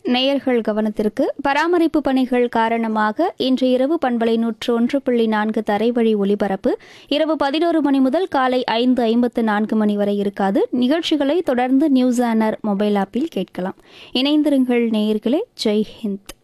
நேயர்கள் கவனத்திற்கு பராமரிப்பு பணிகள் காரணமாக இன்று இரவு பண்பலை 101.4 தரைவழி ஒலிபரப்பு இரவு 11 மணி முதல் காலை 5:54 மணி வரை இருக்காது. நிகழ்ச்சிகளை தொடர்ந்து நியூஸ் ஆனர் மொபைல் ஆப்பில் கேட்கலாம். இணைந்திருங்கள் நேயர்களே. ஜெய் ஹிந்த்.